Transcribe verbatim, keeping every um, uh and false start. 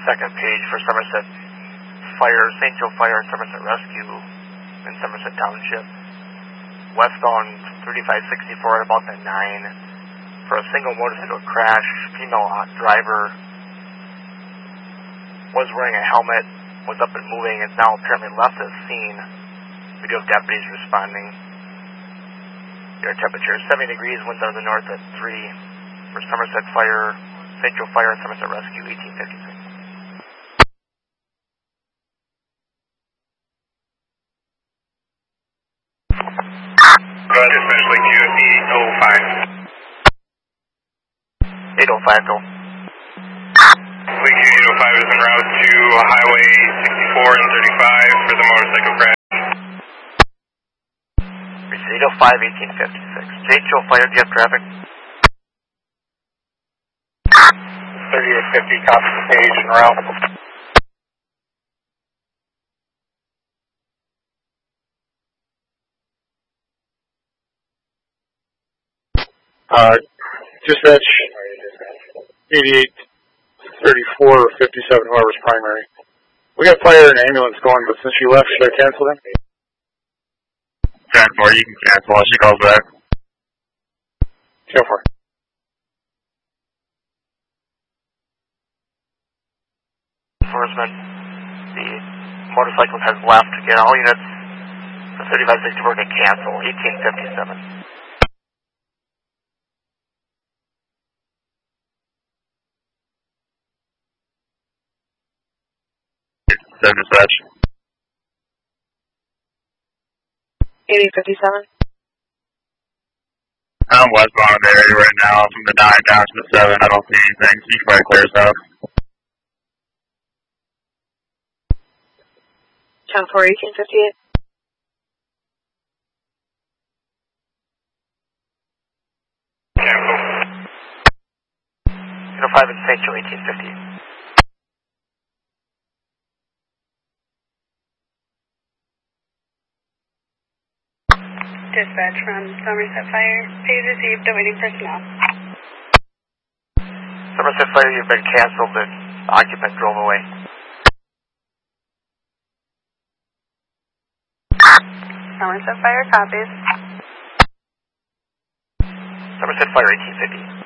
second page for Somerset Fire, Saint Joe Fire, Somerset Rescue in Somerset Township. Westbound thirty-five sixty-four at about the nine for a single motorcycle crash. Female driver was wearing a helmet, was up and moving, is now apparently left the scene. We do have deputies responding. Your temperature is seventy degrees, winds out of the north at three for Somerset Fire, Saint Joe Fire, and Somerset Rescue, eighteen fifty-six. Go ahead, dispatch, Lake View, eight oh five. eight oh five, go. Lake View eight oh five is en route to Highway sixty-four and thirty-five for the motorcycle crash. eight oh five, eighteen fifty-six. Saint Joe Fire, do you have traffic? thirty-eight fifty, copy the page en route. Uh, dispatch eighty-eight thirty-four or fifty-seven, whoever's primary. We got fire and ambulance going, but since you left, should I cancel them? ten four, you can cancel as she calls back. ten four. Enforcement, the motorcycle has left. Get all units, the thirty-five sixty-four can cancel, eighteen fifty-seven. seven dispatch. eighty fifty-seven. I'm westbound in the area right now from the nine down to the seven. I don't see anything, so you can probably clear us out. ten four, eighteen fifty-eight. Cancel. eight oh five and Saint Joe, eighteen fifty-eight. Dispatch from Somerset Fire. Page received, awaiting personnel. Somerset Fire, you've been canceled. The occupant drove away. Somerset Fire copies. Somerset Fire, eighteen fifty.